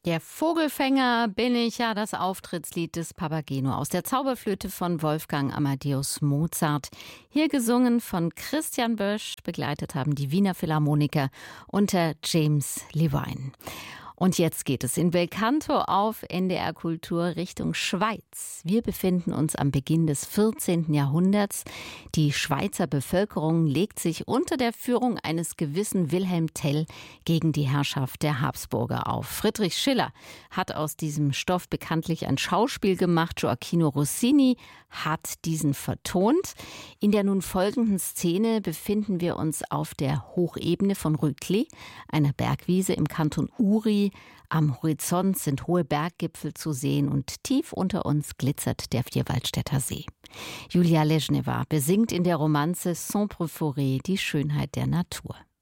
Der Vogelfänger bin ich, ja, das Auftrittslied des Papageno aus der Zauberflöte von Wolfgang Amadeus Mozart. Hier gesungen von Christian Bösch, begleitet haben die Wiener Philharmoniker unter James Levine. Und jetzt geht es in Belcanto auf NDR Kultur Richtung Schweiz. Wir befinden uns am Beginn des 14. Jahrhunderts. Die Schweizer Bevölkerung legt sich unter der Führung eines gewissen Wilhelm Tell gegen die Herrschaft der Habsburger auf. Friedrich Schiller hat aus diesem Stoff bekanntlich ein Schauspiel gemacht. Gioacchino Rossini hat diesen vertont. In der nun folgenden Szene befinden wir uns auf der Hochebene von Rütli, einer Bergwiese im Kanton Uri. Am Horizont sind hohe Berggipfel zu sehen und tief unter uns glitzert der Vierwaldstätter See. Julia Leschnewa besingt in der Romanze Sombre Forêt die Schönheit der Natur.